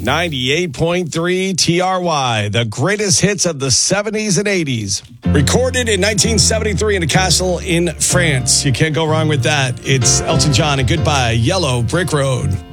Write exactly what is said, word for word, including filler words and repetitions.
ninety-eight point three T R Y, the greatest hits of the seventies and eighties. Recorded in nineteen seventy-three in a castle in France. You can't go wrong with that. It's Elton John and Goodbye Yellow Brick Road.